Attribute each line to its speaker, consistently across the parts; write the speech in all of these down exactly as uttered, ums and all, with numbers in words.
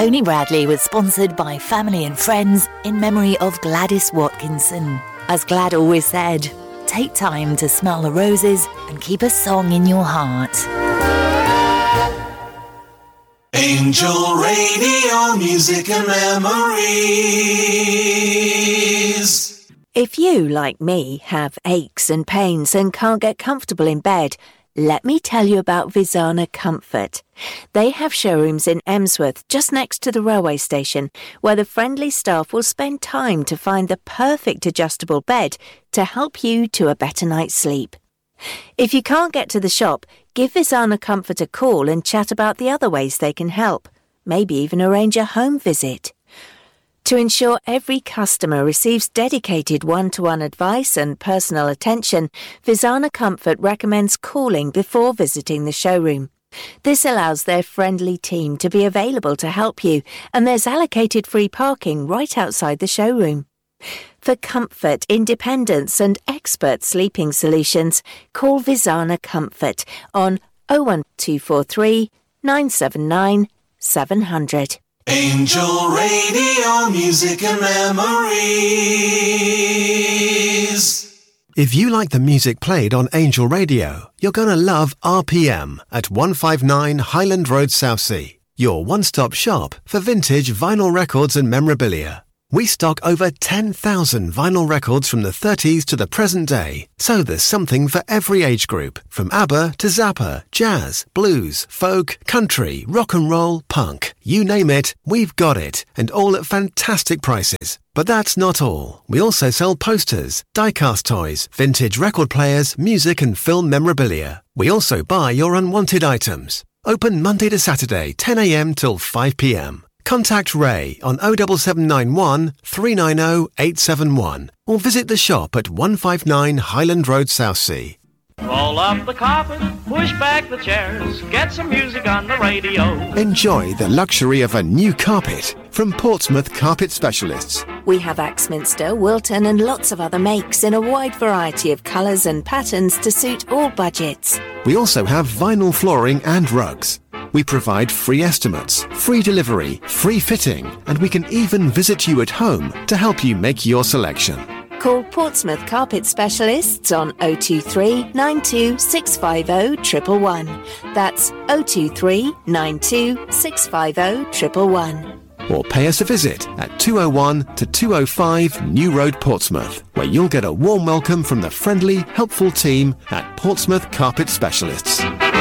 Speaker 1: Tony Bradley was sponsored by family and friends in memory of Gladys Watkinson. As Glad always said, take time to smell the roses and keep a song in your heart.
Speaker 2: Angel Radio, music and memories.
Speaker 3: If you, like me, have aches and pains and can't get comfortable in bed, let me tell you about Visana Comfort. They have showrooms in Emsworth, just next to the railway station, where the friendly staff will spend time to find the perfect adjustable bed to help you to a better night's sleep. If you can't get to the shop, give Visana Comfort a call and chat about the other ways they can help. Maybe even arrange a home visit. To ensure every customer receives dedicated one-to-one advice and personal attention, Visana Comfort recommends calling before visiting the showroom. This allows their friendly team to be available to help you, and there's allocated free parking right outside the showroom. For comfort, independence and expert sleeping solutions, call Visana Comfort on oh one two four three, nine seven nine, seven hundred.
Speaker 2: Angel Radio, music and memories.
Speaker 4: If you like the music played on Angel Radio, you're going to love R P M at one fifty-nine Highland Road, Southsea, your one-stop shop for vintage vinyl records and memorabilia. We stock over ten thousand vinyl records from the thirties to the present day, so there's something for every age group, from ABBA to Zappa, jazz, blues, folk, country, rock and roll, punk. You name it, we've got it, and all at fantastic prices. But that's not all. We also sell posters, die-cast toys, vintage record players, music and film memorabilia. We also buy your unwanted items. Open Monday to Saturday, ten a.m. till five p.m. Contact Ray on oh seven seven nine one, three nine oh, eight seven one or visit the shop at one fifty-nine Highland Road, Southsea.
Speaker 5: Roll up the carpet, push back the chairs, get some music on the radio.
Speaker 4: Enjoy the luxury of a new carpet from Portsmouth Carpet Specialists.
Speaker 3: We have Axminster, Wilton and lots of other makes in a wide variety of colours and patterns to suit all budgets.
Speaker 4: We also have vinyl flooring and rugs. We provide free estimates, free delivery, free fitting, and we can even visit you at home to help you make your selection.
Speaker 3: Call Portsmouth Carpet Specialists on oh two three, nine two six five oh, one one one. That's oh two three, nine two six five oh, one one one.
Speaker 4: Or pay us a visit at two oh one to two oh five New Road, Portsmouth, where you'll get a warm welcome from the friendly, helpful team at Portsmouth Carpet Specialists.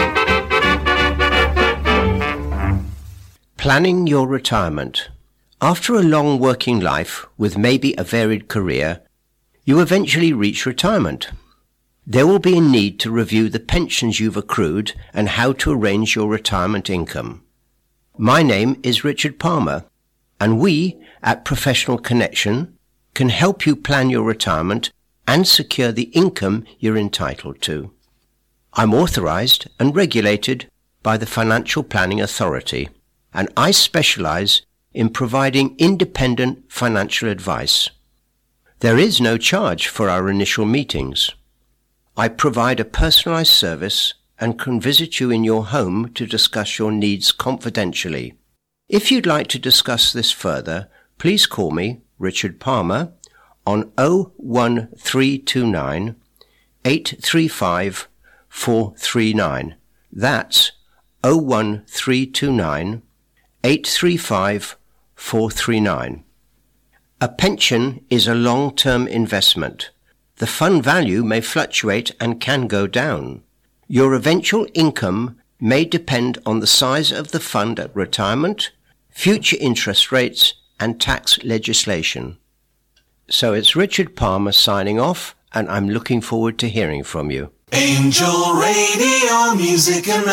Speaker 6: Planning your retirement. After a long working life with maybe a varied career, you eventually reach retirement. There will be a need to review the pensions you've accrued and how to arrange your retirement income. My name is Richard Palmer, and we at Professional Connection can help you plan your retirement and secure the income you're entitled to. I'm authorized and regulated by the Financial Planning Authority, and I specialize in providing independent financial advice. There is no charge for our initial meetings. I provide a personalized service and can visit you in your home to discuss your needs confidentially. If you'd like to discuss this further, please call me, Richard Palmer, on oh one three two nine, eight three five, four three nine. That's oh one three two nine, eight three five, four three nine. A pension is a long-term investment. The fund value may fluctuate and can go down. Your eventual income may depend on the size of the fund at retirement, future interest rates, and tax legislation. So it's Richard Palmer signing off, and I'm looking forward to hearing from you.
Speaker 2: Angel Radio, music and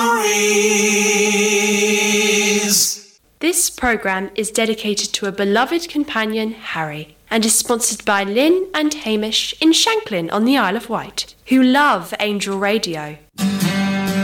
Speaker 2: memories.
Speaker 7: This programme is dedicated to a beloved companion, Harry, and is sponsored by Lynn and Hamish in Shanklin on the Isle of Wight, who love Angel Radio.